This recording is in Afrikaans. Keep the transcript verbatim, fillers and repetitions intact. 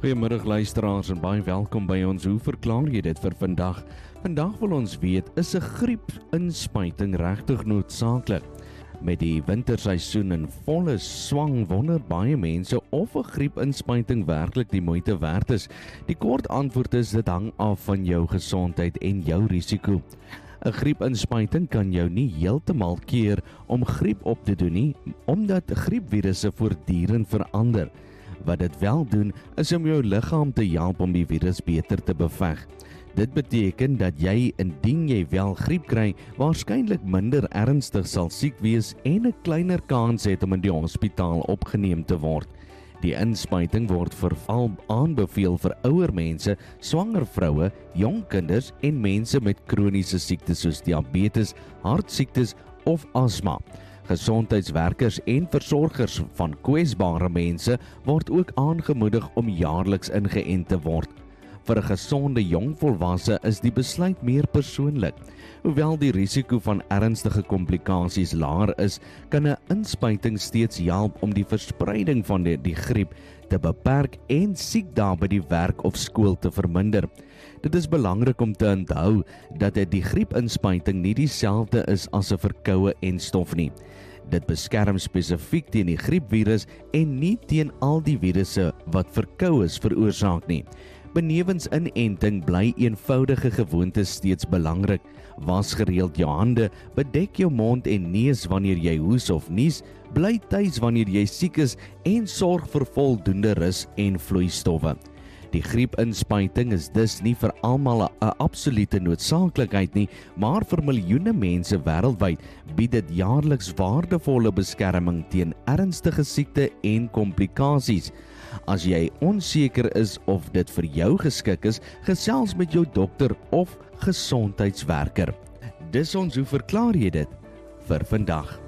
Goeiemiddag luisteraars en baie welkom by ons. Hoe verklaar jy dit vir vandag? Vandag wil ons weet, is 'n griepinspuiting regtig noodsaaklik? Met die winterseisoen in volle swang wonder baie mense of 'n griepinspuiting werklik die moeite werd is. Die kort antwoord is dit hang af van jou gesondheid en jou risiko. 'n Griepinspuiting kan jou nie heeltemal keer om griep op te doen nie, omdat griepvirusse voortdurend verander. Wat dit wel doen, is om jou liggaam te help om die virus beter te beveg. Dit beteken dat jy, indien jy wel griep kry, waarskynlik minder ernstig sal siek wees en 'n kleiner kans het om in die hospitaal opgeneem te word. Die inspuiting word veral aanbeveel vir ouer mense, swanger vroue, jong kinders en mense met kroniese siektes soos diabetes, hartsiektes of asma. Gesondheidswerkers en versorgers van kwesbare mense word ook aangemoedig om jaarliks ingeënt te word. Vir 'n gesonde jong volwasse is die besluit meer persoonlik. Hoewel die risiko van ernstige komplikasies laer is, kan 'n inspuiting steeds help om die verspreiding van die, die griep te beperk en siekdae by die werk of skool te verminder. Dit is belangrik om te onthou dat die griepinspuiting nie dieselfde is as 'n verkoue enstof nie. Dit beskerm spesifiek teen die griepvirus en nie teen al die virusse wat verkoues veroorsaak nie. Benewens inenting bly eenvoudige gewoontes steeds belangrik. Was gereeld jou hande, bedek jou mond en neus wanneer jy hoes of nies, bly tuis wanneer jy siek is en sorg vir voldoende rus en vloeistowwe. Die griepinspuiting is dus nie vir almal 'n absolute noodsaaklikheid nie, maar vir miljoene mense wêreldwyd bied dit jaarliks waardevolle beskerming teen ernstige siekte en komplikasies. As jy onseker is of dit vir jou geskik is, gesels met jou dokter of gesondheidswerker. Dis ons hoe verklaar jy dit vir vandag.